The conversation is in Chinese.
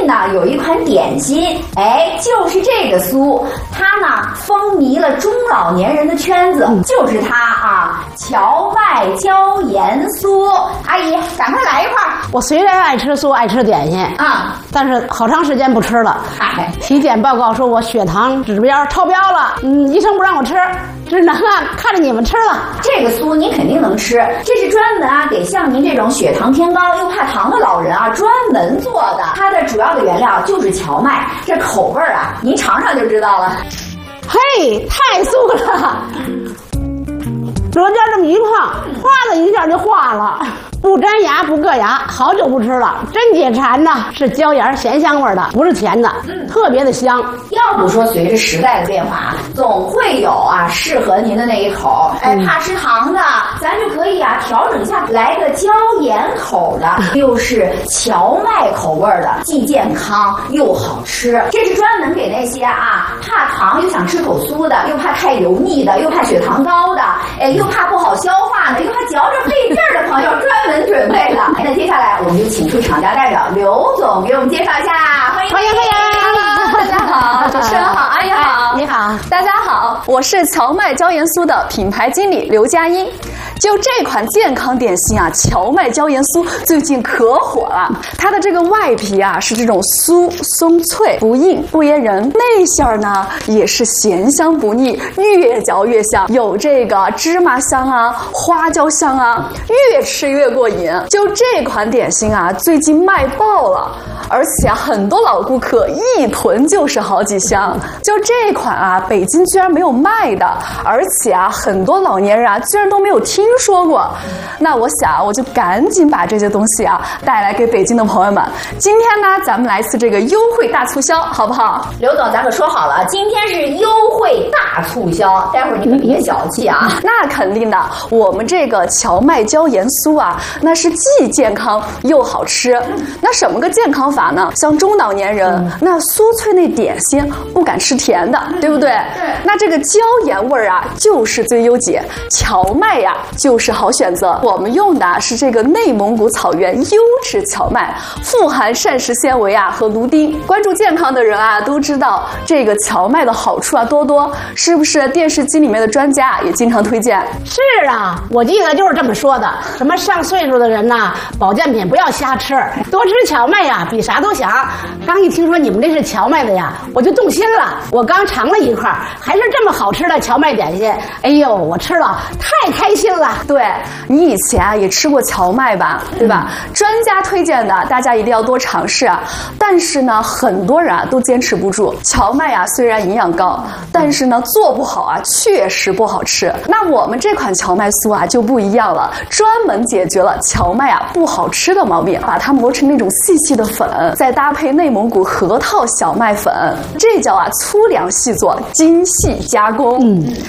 近呢有一款点心，哎，就是这个酥，它呢风靡了中老年人的圈子，就是它啊，荞麦椒盐酥。阿姨，赶快来一块儿。 我虽然爱吃酥，爱吃点心啊， 但是好长时间不吃了。体检报告说我血糖指标超标了，医生不让我吃，只能看着你们吃了。 这个酥您肯定能吃，这是专门给像您这种血糖偏高又怕糖的老人专门做的。它的主要的原料就是荞麦，这口味您尝尝就知道了。 嘿，太酥了！舌尖这么一碰，哗的一下就化了，不粘牙不硌牙，好久不吃了，真解馋呐！是椒盐咸香味的，不是甜的，特别的香。 要不说随着时代的变化，总会有适合您的那一口。怕吃糖的，咱就可以调整一下，来个椒盐口的，又是荞麦口味的，既健康又好吃。这是专门给那些怕糖又想吃口酥的，又怕太油腻的，又怕血糖高的，又怕不好消化的，又怕嚼着费劲儿的朋友专门准备的。那接下来我们就请出厂家代表刘总给我们介绍一下，欢迎。 大家好，主持人好，阿姨好， 你好， 大家好，我是荞麦椒盐酥的品牌经理刘佳音。就这款健康点心荞麦椒盐酥最近可火了。它的这个外皮是这种酥松脆不硬不噎人，内馅呢也是咸香不腻，越嚼越香，有这个芝麻香花椒香越吃越过瘾。就这款点心最近卖爆了，而且很多老顾客一囤就是好几箱。就这款北京居然没有卖的，而且很多老年人居然都没有听说过。那我想我就赶紧把这些东西带来给北京的朋友们。今天呢咱们来一次这个优惠大促销，好不好？ 刘总咱可说好了，今天是优惠大促销，待会儿你可别小气那肯定的，我们这个荞麦椒盐酥那是既健康又好吃。那什么个健康法呢？像中老年人那酥脆那点心不敢吃甜的，对不对？ 对。 那这个椒盐味就是最优解，荞麦就是好选择。我们用的是这个内蒙古草原优质荞麦，富含膳食纤维和芦丁。关注健康的人都知道这个荞麦的好处多多，是不是？电视机里面的专家也经常推荐。 是我记得就是这么说的。什么上岁数的人保健品不要瞎吃，多吃荞麦比啥都强。刚一听说你们这是荞麦的我就动心了。我刚尝了一块，还是这么好吃的荞麦点心。哎呦，我吃了太开心了。 对，你以前也吃过荞麦吧，对吧？专家推荐的，大家一定要多尝试但是呢，很多人都坚持不住。荞麦虽然营养高，但是呢做不好确实不好吃。那我们这款荞麦酥就不一样了，专门解决了荞麦不好吃的毛病，把它磨成那种细细的粉，再搭配内蒙古核桃小麦粉，这叫粗粮细做，精细加工。